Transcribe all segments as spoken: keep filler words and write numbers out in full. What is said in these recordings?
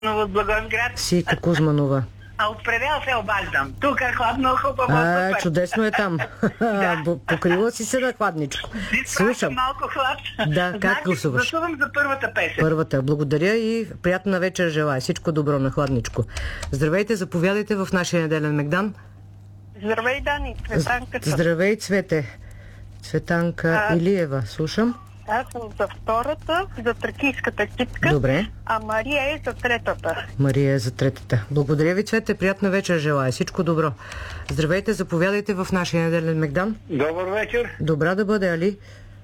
от Благоевград. Сийка Кузманова. А от предел се обаждам. Тук е хладно, хубаво. А, чудесно е там. Да. Покрила си се на хладничко. Слушам. Малко хлад. Да, как значи, гласуваш? Гласувам за първата песен. Първата. Благодаря и приятна вечер желая. Всичко добро на хладничко. Здравейте, заповядайте в нашия неделен Мегдан. Здравей, Дани. Цветанката. Здравей, Цвете. Цветанка а... Илиева. Слушам. Аз съм за втората, за тракийската китка. Добре. А Мария е за третата. Мария е за третата. Благодаря ви, Цвете. Приятна вечер желая. Всичко добро. Здравейте, заповядайте в нашия неделен Мегдан. Добър вечер. Добра да бъде, Али.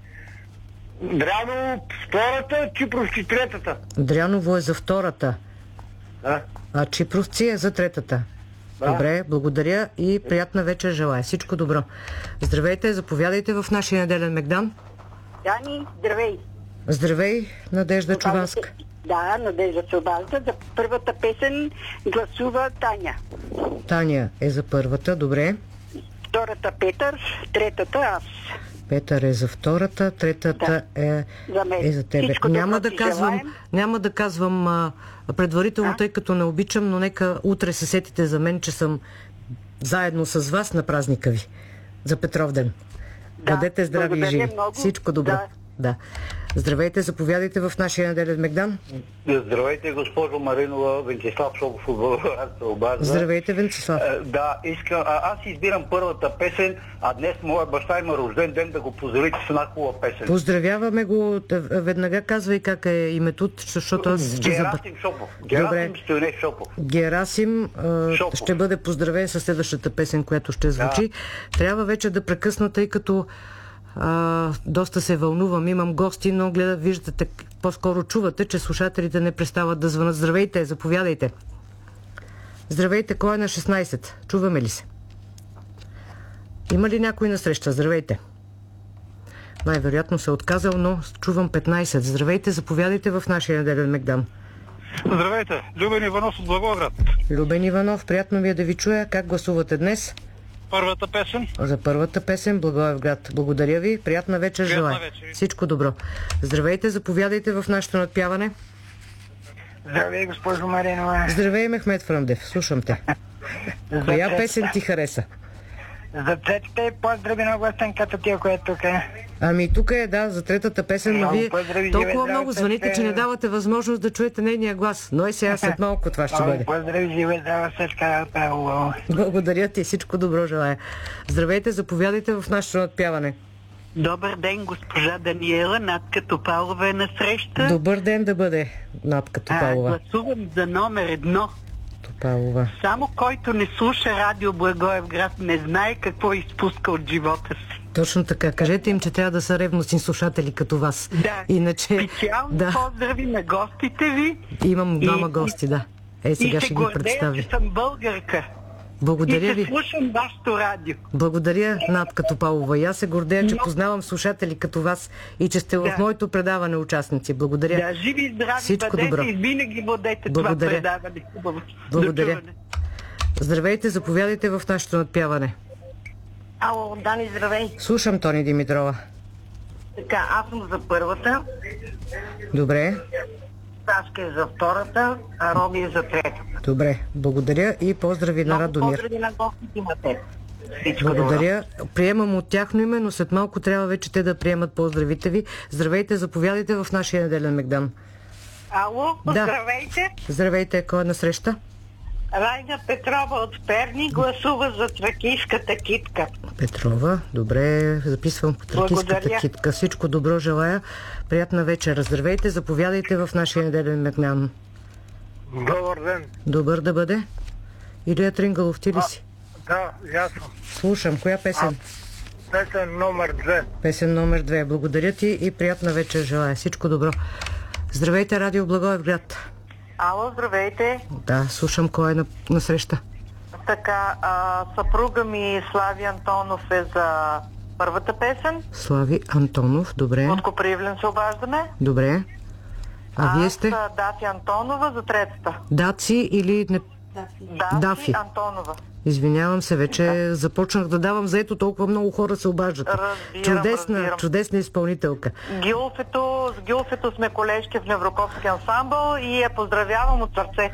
Дряново втората, Чипровски третата. Дряново е за втората. Да. А Чипровци е за третата. Да. Добре, благодаря и приятна вечер желая. Всичко добро. Здравейте, заповядайте в нашия неделен Мегдан. Дани, здравей. Здравей, Надежда Чуванска. Да, Надежда Чуванска. За първата песен гласува Таня. Таня е за първата, добре. Втората Петър, третата аз. Петър е за втората, третата да. е, за мен. е за тебе. Всичко Няма да, ти казвам, желаем. няма да казвам а, предварително, а? тъй като не обичам, но нека утре се сетите за мен, че съм заедно с вас на празника ви. За Петровден. Да, бъдете здрави и живи. Много. Всичко добро. Да. да. Здравейте, заповядайте в нашия неделен Мегдан. Здравейте, госпожо Маринова. Венцислав Шопов от България се обажда. Здравейте, Венцислав. А, да, искам. А, аз избирам първата песен, а днес моя баща има рожден ден, да го поздравите с една хубава песен. Поздравяваме го. Веднага казвай как е името, защото аз ще забравя. Герасим Шопов. Герасим Стояне Шопов. Герасим а, Шопов. ще бъде поздравен със следващата песен, която ще звучи. Да. Трябва вече да прекъсна, тъй като а, доста се вълнувам. Имам гости, но гледа, виждате, по-скоро чувате, че слушателите не престават да звънат. Здравейте, заповядайте. Здравейте, кой е на шестнайсет? Чуваме ли се? Има ли някой на среща? Здравейте. Най-вероятно се е отказал, но чувам петнайсет. Здравейте, заповядайте в нашия неделен Мегдан. Здравейте, Любен Иванов от Благоевград. Любен Иванов, приятно ми е да ви чуя. Как гласувате днес? Първата песен. За първата песен, Благоевград. Благодаря ви, приятна вечер желая. Всичко добро. Здравейте, заповядайте в нашето надпяване. Здравей, госпожо Маринова. Здравей, Мехмед Фръндев, слушам те. Коя песен ти хареса? За третата е поздрави на гостенката тия, която тук е. Ами тук е, да, за третата песен, но вие поздрави, толкова живе, много здраво, звъните, че не давате възможност да чуете нейния глас. Но и сега след малко това ще бъде. Поздрави, живе, здраво, сечка, пело. Благодаря ти, всичко добро желая. Здравейте, заповядайте в нашето надпяване. Добър ден, госпожа Даниела. Натка Топалова е на среща. Добър ден да бъде, Натка Топалова. А, гласувам за номер едно. Топалова. Само който не слуша радио Благоевград не знае какво изпуска от живота си. Точно така. Кажете им, че трябва да са ревностни слушатели като вас. Да. Иначе... Специално да. поздрави на гостите ви. Имам двама гости, да. Е, сега и ще ги представя. И се гордея, че съм българка. Благодаря ви. И се слушам вашето радио. Благодаря, Натка Топалова. И аз се гордея, че Но... познавам слушатели като вас и че сте да. в моето предаване участници. Благодаря. Да, живи и здрави Всичко бъдете добро. И винаги водете Благодаря. това предаване. Хубаво. Благодаря. Здравейте, заповядайте в нашето надпяване. Ало, Дани, здравей. Слушам, Тони Димитрова. Така, аз съм за първата. Добре. Сашка е за втората, а Роби е за третата. Добре, благодаря и поздрави на Радомир. Поздрави на гостите имате. Благодаря. Приемам от тяхно име, но след малко трябва вече те да приемат поздравите ви. Здравейте, заповядайте в нашия неделен Мегдан. Ало, да. здравейте. Здравейте, кой е на среща? Райна Петрова от Перни гласува за тракийската китка. Петрова, добре, записвам по тракийската китка. Всичко добро желая. Приятна вечер. Здравейте, заповядайте в нашия неделен Мегдан. Добър ден. Добър да бъде. Илия Трингалов, ти ли си? Да, ясно. Слушам, коя песен? А, песен номер две. Песен номер две. Благодаря ти и приятна вечер желая. Всичко добро. Здравейте, радио Благоевград. Ало, здравейте. Да, слушам, кой е на, на среща. Така, а, съпруга ми Слави Антонов е за първата песен. Слави Антонов, добре. От Копривлен се обаждаме. Добре. А, а вие сте? Аз Дафи Антонова за третата. Даци или не... Дафи, Дафи Антонова. Извинявам се, вече да. започнах да давам заето, толкова много хора се обаждат. Разбирам, чудесна, разбирам. чудесна изпълнителка. Гилфето, с Гилфето сме колежки в Неврокопски ансамбъл и я поздравявам от сърце.